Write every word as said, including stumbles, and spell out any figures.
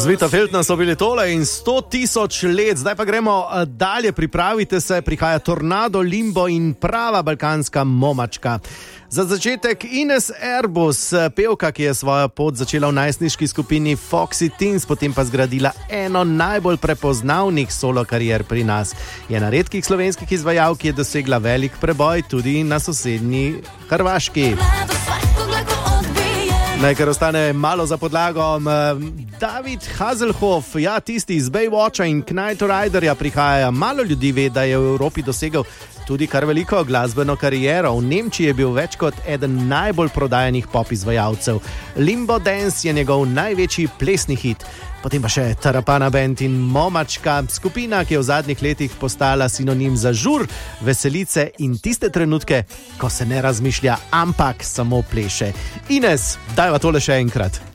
Zvita Feltna so bili tole in sto tisoč let. Zdaj pa gremo dalje, pripravite se, prihaja Tornado, Limbo in prava balkanska momačka. Za začetek Ines Erbus, pevka, ki je svojo pot začela v najstniški skupini Foxy Teens, potem pa zgradila eno najbolj prepoznavnih solo karier pri nas. Je na redkih slovenskih izvajalk, ki je dosegla velik preboj tudi na sosednji Hrvaški. Naj kar ostane malo za podlago. David Hasselhoff, ja, tisti iz Baywatcha in Knight Riderja prihaja. Malo ljudi ve, da je v Evropi dosegel tudi kar veliko glasbeno kariero. V Nemčiji je bil več kot eden najbolj prodajanih pop izvajalcev. Limbo Dance je njegov največji plesni hit. Potem pa še Tarapana Band in Momačka, skupina, ki je v zadnjih letih postala sinonim za žur, veselice in tiste trenutke, ko se ne razmišlja, ampak samo pleše. Ines, dajva tole še enkrat.